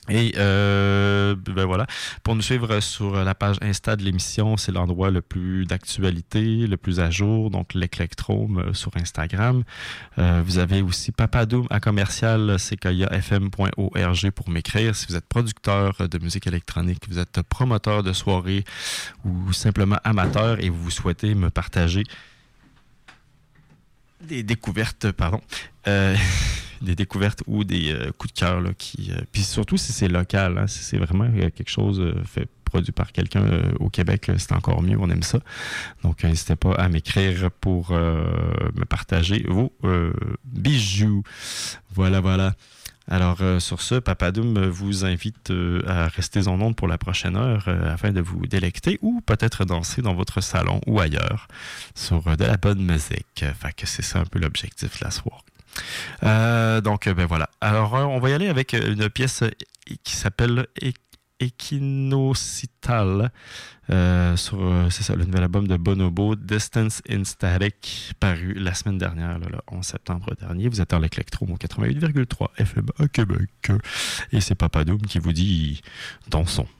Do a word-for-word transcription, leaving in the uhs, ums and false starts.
Et euh, ben voilà, pour nous suivre sur la page Insta de l'émission, c'est l'endroit le plus d'actualité, le plus à jour, donc l'Eclectrome sur Instagram. Euh, vous avez aussi Papadoum à commercial c k i a f m point org pour m'écrire. Si vous êtes producteur de musique électronique, vous êtes promoteur de soirée ou simplement amateur et vous souhaitez me partager des découvertes, pardon, euh, des découvertes ou des euh, coups de cœur, là, qui, euh, puis surtout si c'est local, hein, si c'est vraiment euh, quelque chose euh, fait produit par quelqu'un euh, au Québec, là, c'est encore mieux, on aime ça. Donc, n'hésitez pas à m'écrire pour euh, me partager vos euh, bijoux. Voilà, voilà. Alors, euh, sur ce, Papadoum vous invite euh, à rester en onde pour la prochaine heure euh, afin de vous délecter ou peut-être danser dans votre salon ou ailleurs sur euh, de la bonne musique. Fait que c'est ça un peu l'objectif de la soirée. Euh, donc, ben voilà. Alors, euh, on va y aller avec une pièce qui s'appelle Echinocital. Euh, sur, euh, c'est ça, le nouvel album de Bonobo, Distance in Static, paru la semaine dernière, là, le onze septembre dernier. Vous êtes dans l'Eclectrome au quatre-vingt-huit virgule trois F M à Québec. Et c'est Papadoum qui vous dit dansons.